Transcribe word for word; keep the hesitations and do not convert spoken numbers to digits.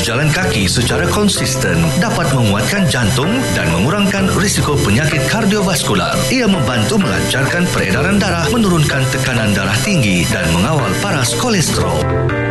berjalan kaki secara konsisten dapat menguatkan jantung dan mengurangkan risiko penyakit kardiovaskular. Ia membantu melancarkan peredaran darah, menurunkan tekanan darah tinggi dan mengawal paras kolesterol.